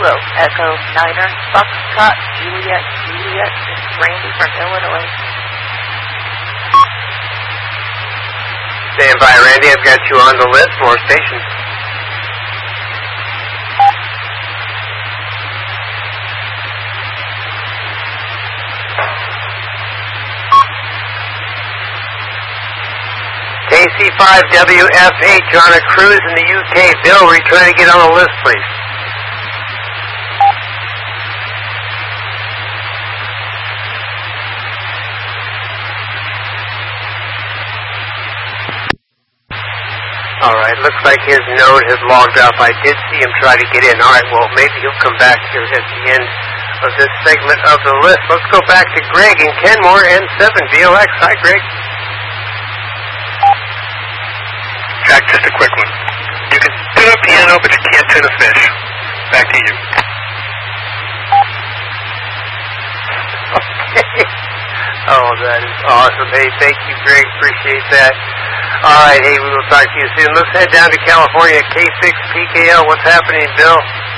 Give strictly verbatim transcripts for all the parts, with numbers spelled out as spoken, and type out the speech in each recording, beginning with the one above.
Kilo, Echo Niner, Foxtrot, Juliet, Juliet. This is Randy from Illinois. Stand by, Randy. I've got you on the list. More stations. K C five W F H on a cruise in the U K. Bill, we're trying to get on the list, please. All right, looks like his node has logged off. I did see him try to get in. All right, well, maybe he'll come back here at the end of this segment of the list. Let's go back to Greg in Kenmore, N seven V L X. Hi, Greg. Jack, just a quick one. You can tune a piano, but you can't tune a fish. Back to you. Okay. Oh, that is awesome. Hey, thank you, Greg. Appreciate that. All right, hey, we will talk to you soon. Let's head down to California. K six P K L. What's happening, Bill?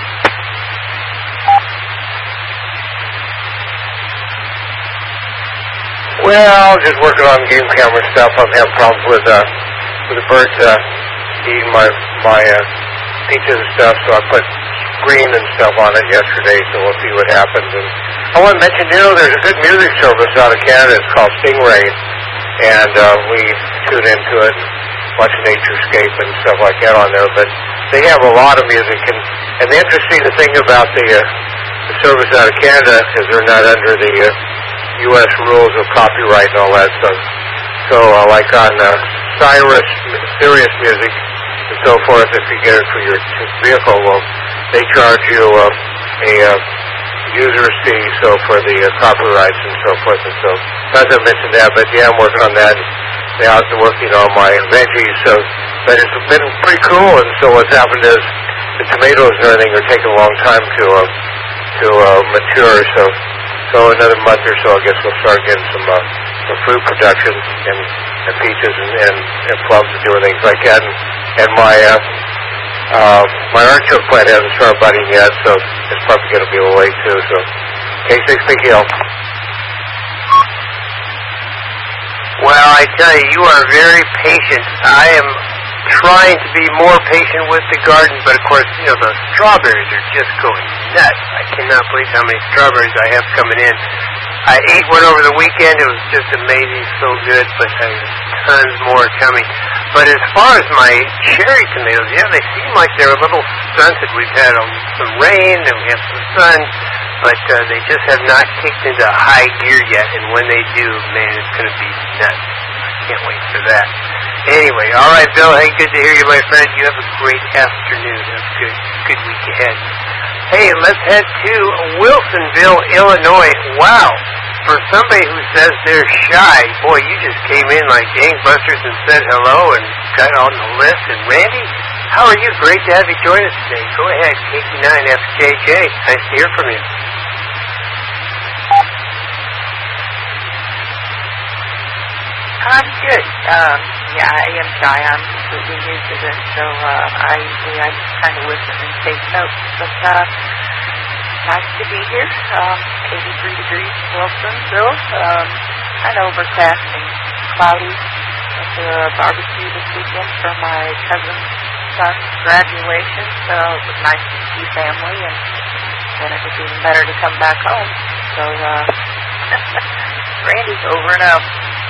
Well, just working on game camera stuff. I'm having problems with uh, with the birds uh, eating my my uh, peaches and stuff. So I put screen and stuff on it yesterday. So we'll see what happens. And I want to mention, you know, there's a good music service out of Canada. It's called Stingray, and uh, we tune into it, watch Naturescape and stuff like that on there. But they have a lot of music, and and the interesting thing about the, uh, the service out of Canada is they're not under the uh, U S rules of copyright and all that stuff. So, uh, like on uh, Cyrus, Sirius Music, and so forth, if you get it for your vehicle, well, they charge you uh, a uh, user's fee, so for the uh, copyrights and so forth and so. Not to mention that, but yeah, I'm working on that. Yeah, I've been working on my veggies, so but it's been pretty cool. And so what's happened is the tomatoes and everything are taking a long time to uh, to uh, mature. So. So another month or so, I guess we'll start getting some uh, some fruit production and, and peaches and, and, and plums and doing things like that. And, and my uh, uh, my artichoke plant hasn't started budding yet, so it's probably going to be a little late too. So K six P K L. Well, I tell you, you are very patient. I am trying to be more patient with the garden, but of course, you know, the strawberries are just going nuts. I cannot believe how many strawberries I have coming in. I ate one over the weekend. It was just amazing, so good, but I have tons more coming. But as far as my cherry tomatoes, yeah, they seem like they're a little stunted. We've had um, some rain and we have some sun, but uh, they just have not kicked into high gear yet, and when they do, man, it's going to be nuts. Can't wait for that. Anyway, all right, Bill. Hey, good to hear you, my friend. You have a great afternoon. Have a good, good week ahead. Hey, let's head to Wilsonville, Illinois. Wow. For somebody who says they're shy, boy, you just came in like gangbusters and said hello and got on the list. And Randy, how are you? Great to have you join us today. Go ahead, K T nine F J J. Nice to hear from you. I'm good. Um, yeah, I am shy. I'm completely new to this, so uh, I usually I just kind of listen and take notes. But uh, nice to be here. Um, eighty-three degrees in Wilsonville. Um, kind of overcast and cloudy. Went to a barbecue this weekend for my cousin's son's graduation, so it was nice to see family, and then it was even better to come back home. So uh, Randy's over and out.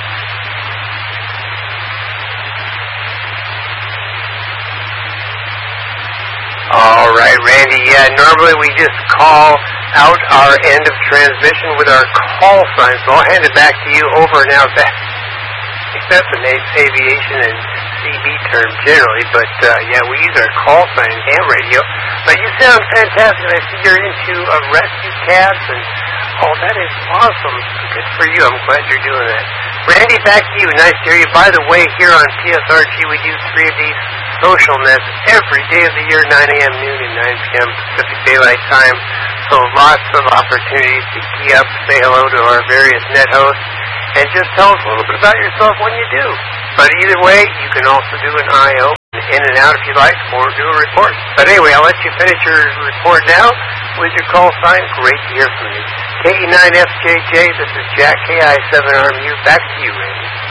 All right, Randy. Yeah, normally we just call out our end of transmission with our call sign, so I'll hand it back to you. Over and out. That, that's an aviation and C B term generally, but uh, yeah, we use our call sign in ham radio. But you sound fantastic. I see you're into uh, rescue cats, and oh, that is awesome. Good for you. I'm glad you're doing that. Randy, back to you. Nice to hear you. By the way, here on P S R G, we do three of these social nets every day of the year, nine a.m., noon, and nine p.m. Pacific Daylight Time. So lots of opportunities to key up, say hello to our various net hosts, and just tell us a little bit about yourself when you do. But either way, you can also do an I O, in and out if you like, or do a report. But anyway, I'll let you finish your report now. with your call sign. Great to hear from you. K E nine F J J, this is Jack, K I seven R M U. Back to you, Randy.